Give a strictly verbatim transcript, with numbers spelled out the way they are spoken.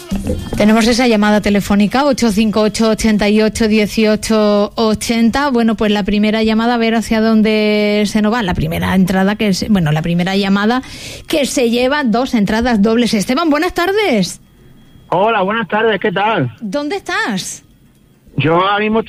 Tenemos esa llamada telefónica ocho cinco ocho, ocho ocho, uno ocho ocho cero. Bueno, pues la primera llamada, a ver hacia dónde se nos va. La primera entrada que es, bueno, la primera llamada que se lleva dos entradas dobles. Esteban, buenas tardes. Hola, buenas tardes, ¿qué tal? ¿Dónde estás? Yo ahora mismo